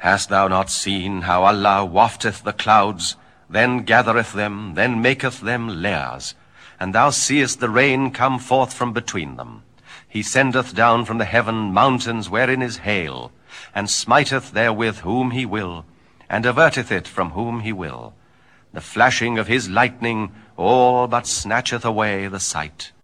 Hast thou not seen how Allah wafteth the clouds, then gathereth them, then maketh them layers, and thou seest the rain come forth from between them? He sendeth down from the heaven mountains wherein is hail, and smiteth therewith whom he will, and averteth it from whom he will. The flashing of his lightning all but snatcheth away the sight.